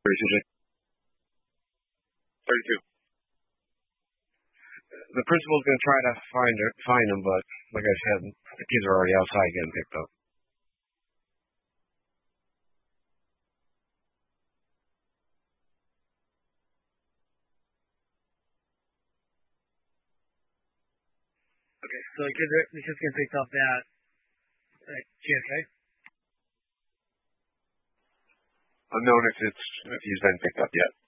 CJ? 32. The principal's gonna try to find him, but like I said, the kids are already outside getting picked up. Okay, so the kids getting picked up at JFK. Unknown if he's been picked up yet.